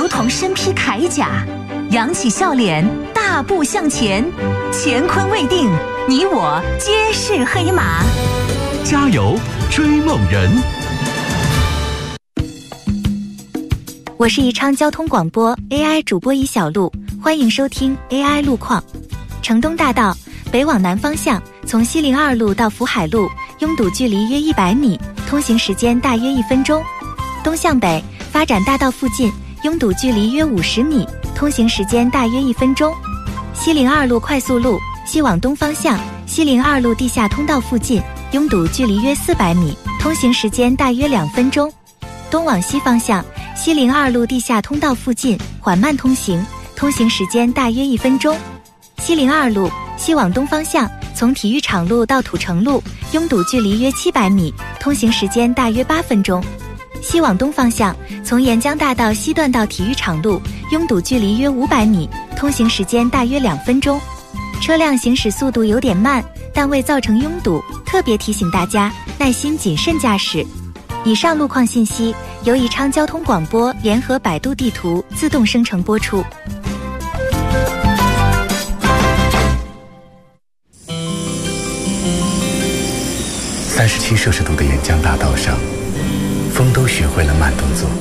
如同身披铠甲，扬起笑脸，大步向前。乾坤未定，你我皆是黑马。 加油，追梦人！ 我是宜昌交通广播 AI 主播一小璐，欢迎收听 AI 路况。城东大道北往南方向，从西陵2路到福海路，拥堵距离约100米，通行时间大约1分钟。东向北，发展大道附近，拥堵距离约50米，通行时间大约1分钟。西陵2路快速路西往东方向，西陵2路地下通道附近，拥堵距离约400米，通行时间大约2分钟。东往西方向，西陵2路地下通道附近缓慢通行，通行时间大约1分钟。西陵2路西往东方向，从体育场路到土城路，拥堵距离约700米，通行时间大约8分钟。西往东方向，从沿江大道西段到体育场路，拥堵距离约500米，通行时间大约2分钟。车辆行驶速度有点慢，但未造成拥堵，特别提醒大家耐心谨慎驾驶。以上路况信息由宜昌交通广播联合百度地图自动生成播出。 37摄氏度的沿江大道上，风都学会了慢动作。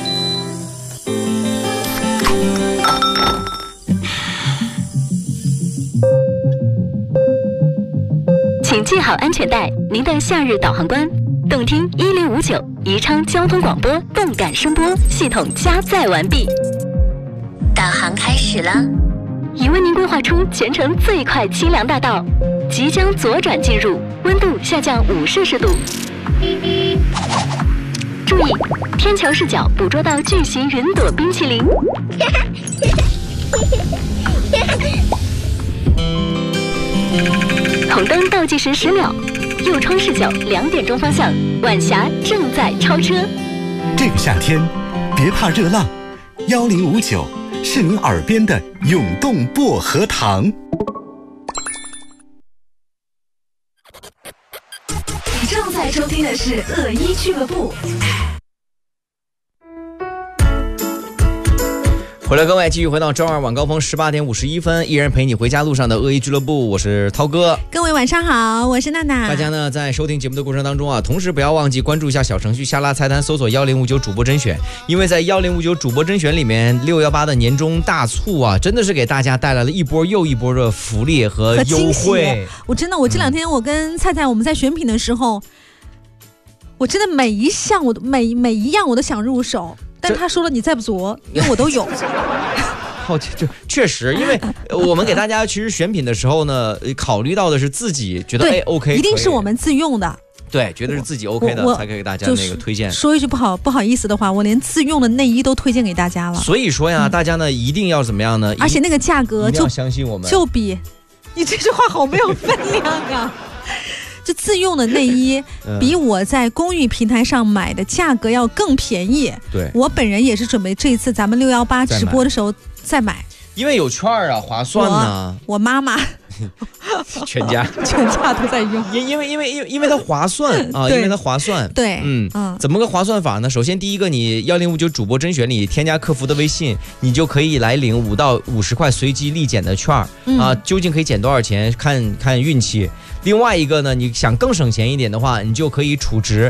请系好安全带，您的夏日导航官。动听1059，宜昌交通广播动感声波系统加载完毕， 导航开始了， 已为您规划出全程最快清凉大道，即将左转进入，温度下降5摄氏度。注意，天桥视角捕捉到巨型云朵冰淇淋。红灯倒计时10秒。右窗视角2点钟方向，晚霞正在超车。 这个夏天，别怕热浪，1059是您耳边的涌动薄荷糖。 你正在收听的是恶一俱乐部。 回来各位，继续回到周二晚高峰18点51分，依然陪你回家路上的恶意俱乐部，我是涛哥。 各位晚上好，我是娜娜。 大家呢在收听节目的过程当中啊，同时不要忘记关注一下小程序下拉菜单，搜索1059主播甄选，因为在1059主播甄选里面，618的年终大促啊，真的是给大家带来了一波又一波的福利和优惠。 我这两天我跟菜菜我们在选品的时候，我真的每一样我都想入手。但他说了你再不做，因为我都有。 好，就确实，因为我们给大家其实选品的时候呢，考虑到的是自己觉得OK， 一定是我们自用的。 对，觉得是自己 OK 的才可以给大家那个推荐。 说一句不好意思的话，我连自用的内衣都推荐给大家了。 所以说呀，大家呢一定要怎么样呢？ 而且那个价格就相信我们， 就比你这句话好没有分量啊！这自用的内衣比我在公寓平台上买的价格要更便宜。 对， 我本人也是准备这一次咱们618直播的时候再买， 因为有券啊，划算呢。 我妈妈全家都在用， 因为它划算啊，因为它划算。 对， 怎么个划算法呢？首先第一个，你1059主播甄选里添加客服的微信，你就可以来领5到50块随机立减的券啊，究竟可以减多少钱？看运气。另外一个呢，你想更省钱一点的话，你就可以储值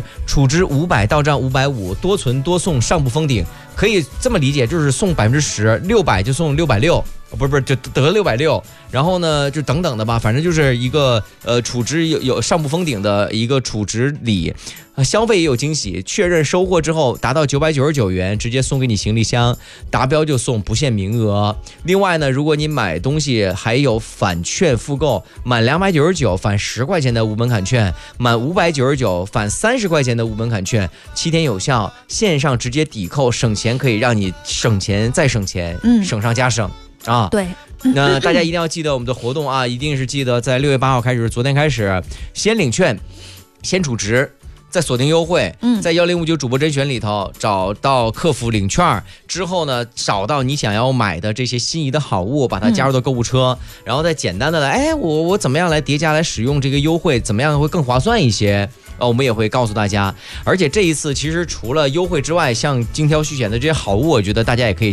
500到账550，多存多送，上不封顶。可以这么理解，就是送10%，600就送660，不是就得660。然后呢，就等等的吧，反正就是一个储值有上不封顶的一个储值礼。消费也有惊喜，确认收货之后达到999元，直接送给你行李箱，达标就送，不限名额。另外呢，如果你买东西还有返券复购，满299返10块钱的无门槛券，满599返30块钱的无门槛券，7天有效，线上直接抵扣，省钱可以让你省钱再省钱，省上加省啊！ 对。 那大家一定要记得我们的活动啊，一定是记得在6月8号开始，昨天开始，先领券，先储值。再锁定优惠，在1059主播甄选里头找到客服领券之后呢，找到你想要买的这些心仪的好物，把它加入到购物车，然后再简单的来，我怎么样来叠加来使用这个优惠，怎么样会更划算一些？我们也会告诉大家。而且这一次其实除了优惠之外，像精挑细选的这些好物，我觉得大家也可以